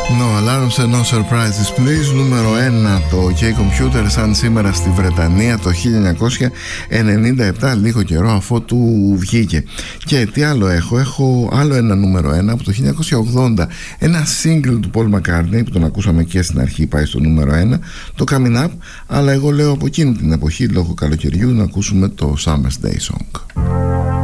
No Alarms and No Surprises Please. Νούμερο 1 το K-Computer σαν σήμερα στη Βρετανία το 1997, λίγο καιρό αφότου βγήκε. Και τι άλλο έχω άλλο ένα νούμερο 1 από το 1980, ένα single του Paul McCartney που τον ακούσαμε και στην αρχή, πάει στο νούμερο 1, το Coming Up, αλλά εγώ λέω από εκείνη την εποχή λόγω καλοκαιριού να ακούσουμε το Summer's Day Song.